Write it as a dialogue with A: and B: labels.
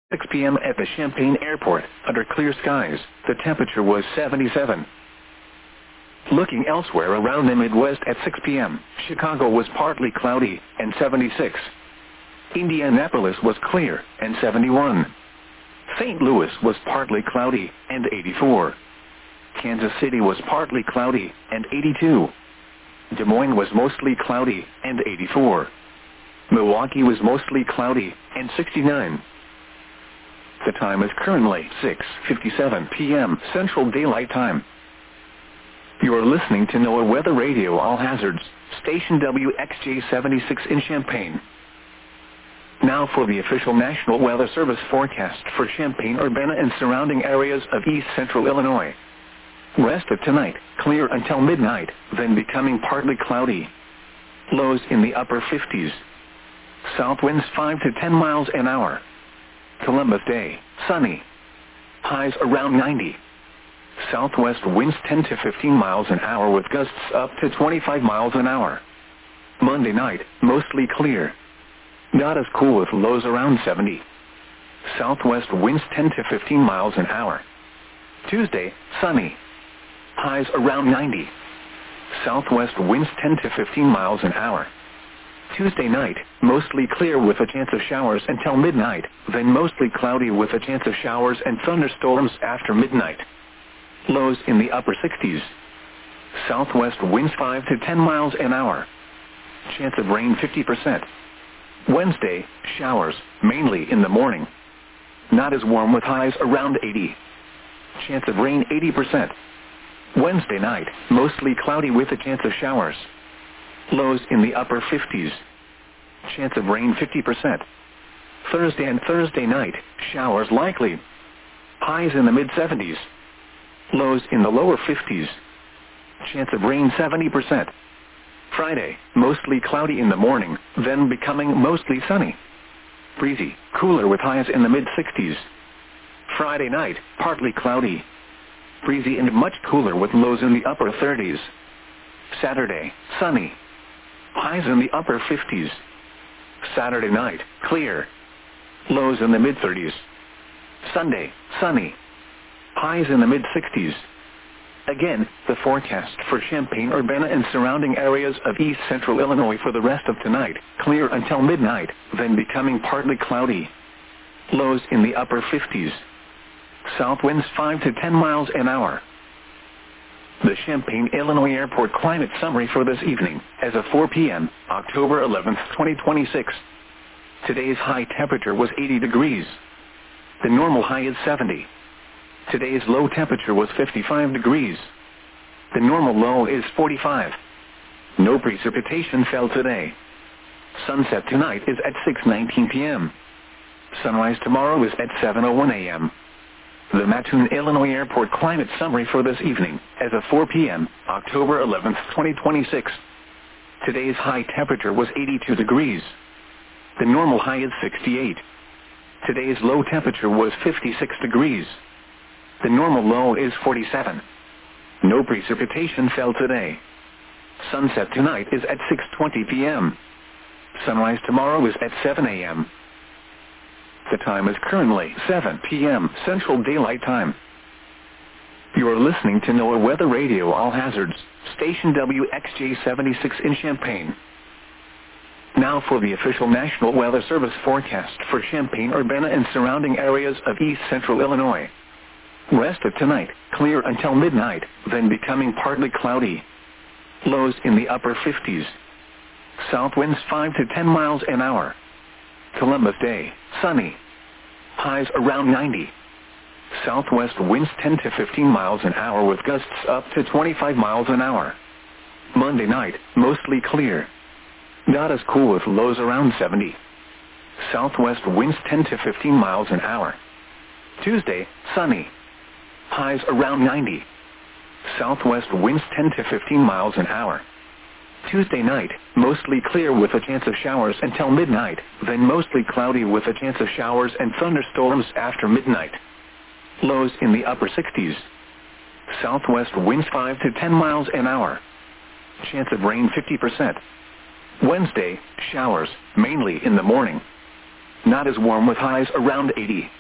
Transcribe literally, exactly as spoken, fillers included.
A: six p m at the Champaign Airport, under clear skies, the temperature was seventy-seven. Looking elsewhere around the Midwest at six p m, Chicago was partly cloudy, and seventy-six. Indianapolis was clear, and seventy-one. Saint Louis was partly cloudy, and eighty-four. Kansas City was partly cloudy, and eighty-two. Des Moines was mostly cloudy, and eighty-four. Milwaukee was mostly cloudy, and sixty-nine. The time is currently six fifty-seven p m Central Daylight Time. You are listening to NOAA Weather Radio All Hazards, station W X J seventy-six in Champaign. Now for the official National Weather Service forecast for Champaign-Urbana and surrounding areas of east central Illinois. Rest of tonight, clear until midnight, then becoming partly cloudy. Lows in the upper fifties. South winds five to ten miles an hour. Columbus Day, sunny. Highs around ninety. Southwest winds ten to fifteen miles an hour with gusts up to twenty-five miles an hour. Monday night, mostly clear. Not as cool with lows around seventy. Southwest winds ten to fifteen miles an hour. Tuesday, sunny. Highs around ninety. Southwest winds ten to fifteen miles an hour. Tuesday night, mostly clear with a chance of showers until midnight, then mostly cloudy with a chance of showers and thunderstorms after midnight. Lows in the upper sixties. Southwest winds five to ten miles an hour. Chance of rain fifty percent. Wednesday, showers, mainly in the morning. Not as warm with highs around eighty. Chance of rain eighty percent. Wednesday night, mostly cloudy with a chance of showers. Lows in the upper fifties. Chance of rain fifty percent. Thursday and Thursday night, showers likely. Highs in the mid seventies. Lows in the lower fifties. Chance of rain seventy percent. Friday, mostly cloudy in the morning, then becoming mostly sunny. Breezy, cooler with highs in the mid sixties. Friday night, partly cloudy. Breezy and much cooler with lows in the upper thirties. Saturday, sunny. Highs in the upper fifties. Saturday night, clear. Lows in the mid thirties. Sunday, sunny. Highs in the mid sixties. Again, the forecast for Champaign-Urbana and surrounding areas of east central Illinois for the rest of tonight, clear until midnight, then becoming partly cloudy. Lows in the upper fifties. South winds five to ten miles an hour. The Champaign, Illinois Airport climate summary for this evening, as of four p m, October eleventh, twenty twenty-six. Today's high temperature was eighty degrees. The normal high is seventy. Today's low temperature was fifty-five degrees. The normal low is forty-five. No precipitation fell today. Sunset tonight is at six nineteen p m Sunrise tomorrow is at seven oh one a m The Mattoon, Illinois Airport climate summary for this evening, as of four p m, October eleventh, twenty twenty-six. Today's high temperature was eighty-two degrees. The normal high is sixty-eight. Today's low temperature was fifty-six degrees. The normal low is forty-seven. No precipitation fell today. Sunset tonight is at six twenty p m Sunrise tomorrow is at seven a m The time is currently seven p m Central Daylight Time. You are listening to NOAA Weather Radio All Hazards, station W X J seventy-six in Champaign. Now for the official National Weather Service forecast for Champaign-Urbana and surrounding areas of east central Illinois. Rest of tonight, clear until midnight, then becoming partly cloudy. Lows in the upper fifties. South winds five to ten miles an hour. Columbus Day, sunny. Highs around ninety. Southwest winds ten to fifteen miles an hour with gusts up to twenty-five miles an hour. Monday night, mostly clear. Not as cool with lows around seventy. Southwest winds ten to fifteen miles an hour. Tuesday, sunny. Highs around ninety. Southwest winds ten to fifteen miles an hour. Tuesday night, mostly clear with a chance of showers until midnight, then mostly cloudy with a chance of showers and thunderstorms after midnight. Lows in the upper sixties. Southwest winds five to ten miles an hour. Chance of rain fifty percent. Wednesday, showers, mainly in the morning. Not as warm with highs around eighty.